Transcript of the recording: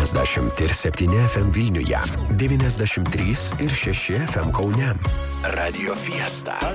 90,7 FM Vilniuje, 93 ir 6 FM Kaune. Radio Fiesta.